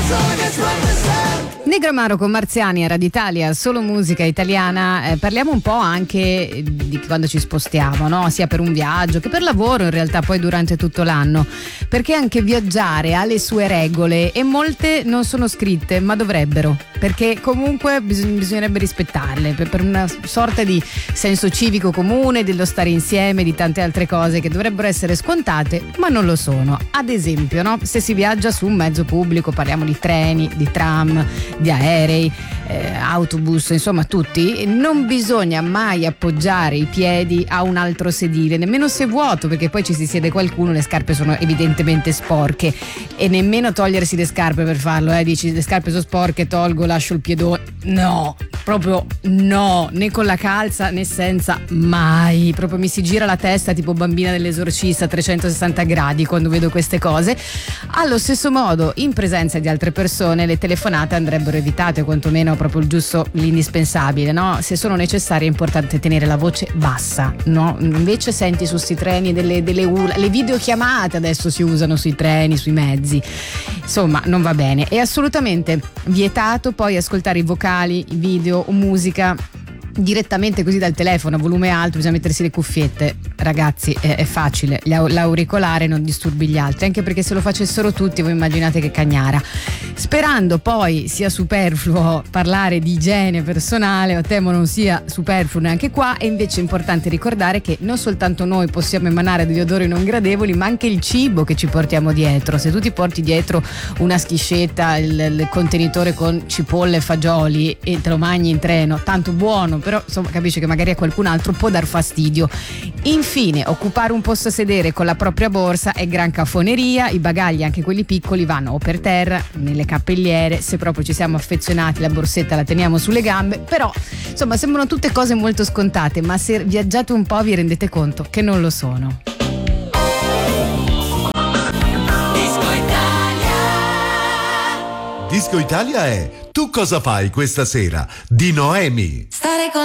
Negramaro con Marziani a Radio Italia, solo musica italiana. Parliamo un po' anche di quando ci spostiamo, no? Sia per un viaggio che per lavoro, in realtà poi durante tutto l'anno, perché anche viaggiare ha le sue regole e molte non sono scritte, ma dovrebbero, perché comunque bisognerebbe rispettarle per una sorta di senso civico comune, dello stare insieme, di tante altre cose che dovrebbero essere scontate ma non lo sono. Ad esempio, no? Se si viaggia su un mezzo pubblico, parliamo di treni, di tram, di aerei, autobus, insomma tutti, non bisogna mai appoggiare i piedi a un altro sedile, nemmeno se vuoto, perché poi ci si siede qualcuno, le scarpe sono evidentemente sporche, e nemmeno togliersi le scarpe per farlo, dici le scarpe sono sporche, tolgo, lascio il piedone, no, proprio no, né con la calza né senza, mai, proprio mi si gira la testa tipo bambina dell'esorcista a 360 gradi quando vedo queste cose. Allo stesso modo, in presenza di altre persone, le telefonate andrebbero evitate, quantomeno proprio il giusto, l'indispensabile, no? Se sono necessarie è importante tenere la voce bassa, no? Invece senti su sti treni delle urla, le videochiamate adesso si usano sui treni, sui mezzi, insomma non va bene. È assolutamente vietato poi ascoltare i vocali, i video o musica direttamente così dal telefono a volume alto, bisogna mettersi le cuffiette, ragazzi, è facile, l'auricolare non disturbi gli altri, anche perché se lo facessero tutti voi immaginate che cagnara. Sperando poi sia superfluo parlare di igiene personale, o temo non sia superfluo neanche qua, è invece importante ricordare che non soltanto noi possiamo emanare degli odori non gradevoli, ma anche il cibo che ci portiamo dietro. Se tu ti porti dietro una schiscetta, il contenitore con cipolle e fagioli e te lo mangi in treno, tanto buono, però insomma capisci che magari a qualcun altro può dar fastidio. Infine, occupare un posto a sedere con la propria borsa è gran cafoneria, i bagagli, anche quelli piccoli, vanno o per terra, nelle cappelliere, se proprio ci siamo affezionati la borsetta la teniamo sulle gambe, però insomma sembrano tutte cose molto scontate, ma se viaggiate un po' vi rendete conto che non lo sono. Disco Italia è Tu cosa fai questa sera di Noemi. Stare con